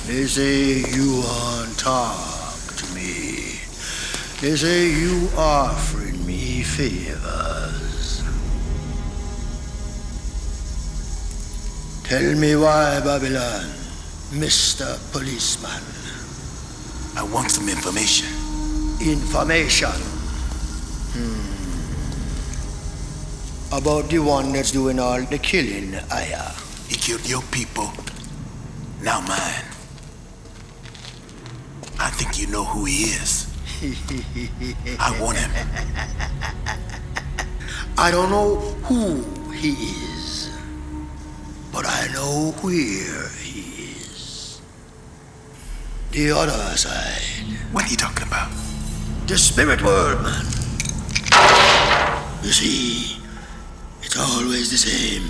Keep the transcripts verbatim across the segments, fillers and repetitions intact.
They say you won't talk to me. They say you offering me favors. Tell me why, Babylon, Mister Policeman. I want some information. Information? Hmm. About the one that's doing all the killing, Aya. He killed your people, now mine. I think you know who he is. I want him. I don't know who he is, but I know where he is. The other side. What are you talking about? The spirit world, man. You see, it's always the same.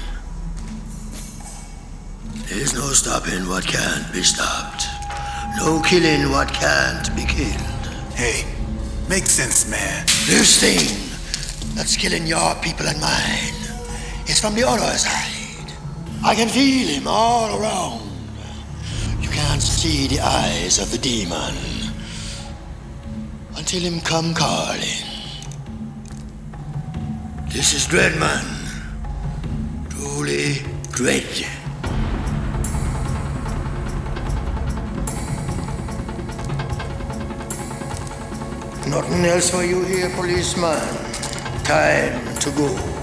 There's no stopping what can't be stopped. No killing what can't be killed. Hey, makes sense, man. This thing that's killing your people and mine is from the other side. I can feel him all around. You can't see the eyes of the demon until him come calling. This is dread, man. Truly dread. Nothing else for you here, policeman. Time to go.